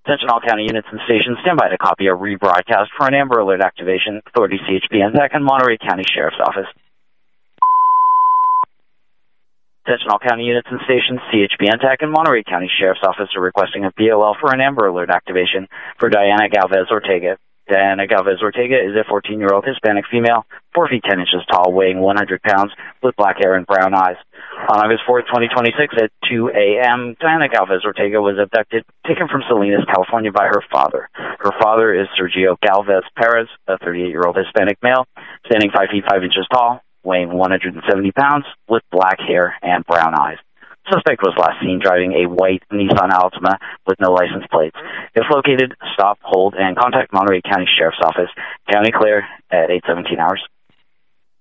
Attention all county units and stations, stand by to copy a rebroadcast for an Amber Alert activation. Authority CHP NTAC and Monterey County Sheriff's Office. Attention all county units and stations, CHP NTAC and Monterey County Sheriff's Office are requesting a BOL for an Amber Alert activation for Diana Galvez Ortega. Diana Galvez Ortega is a 14-year-old Hispanic female, 4 feet 10 inches tall, weighing 100 pounds, with black hair and brown eyes. On August 4th, 2026, at 2 a.m., Diana Galvez Ortega was abducted, taken from Salinas, California, by her father. Her father is Sergio Galvez Perez, a 38-year-old Hispanic male, standing 5 feet 5 inches tall, weighing 170 pounds, with black hair and brown eyes. Suspect was last seen driving a white Nissan Altima with no license plates. If located, stop, hold, and contact Monterey County Sheriff's Office. County clear at 8:17 hours.